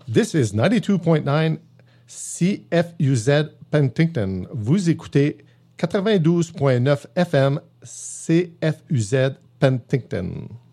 This is 92.9 CFUZ Penticton. Vous écoutez 92.9 FM CFUZ Penticton.